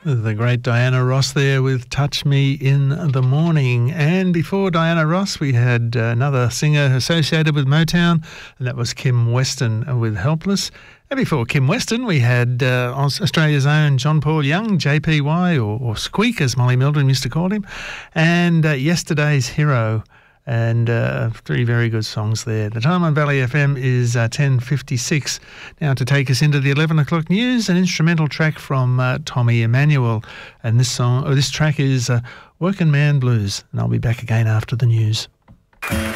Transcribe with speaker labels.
Speaker 1: The great Diana Ross there with Touch Me in the Morning. And before Diana Ross, we had another singer associated with Motown, and that was Kim Weston with Helpless. And before Kim Weston, we had Australia's own John Paul Young, JPY, or Squeak, as Molly Mildren used to call him, and Yesterday's Hero. And three very good songs there. The time on Valley FM is 10:56. Now to take us into the 11 o'clock news, an instrumental track from Tommy Emmanuel. And this track is Working Man Blues. And I'll be back again after the news.